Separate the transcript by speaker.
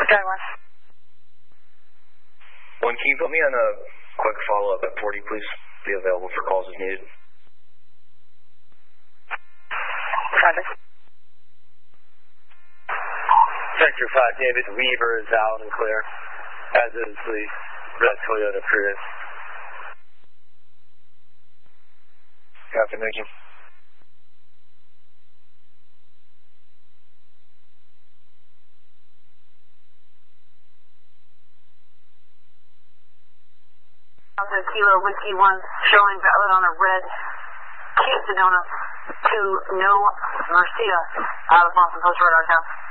Speaker 1: Jaguar.
Speaker 2: 1, can you put me on a quick follow-up at 40, please? Be available for calls as needed.
Speaker 1: Roger.
Speaker 3: Sector 5, David Weaver is out and clear, as is the red Toyota Prius.
Speaker 2: Copy, thank you.
Speaker 1: Kilo Whiskey 1 showing valid on a red Kia Sedona to no Mercia out of Boston Post Radar Town.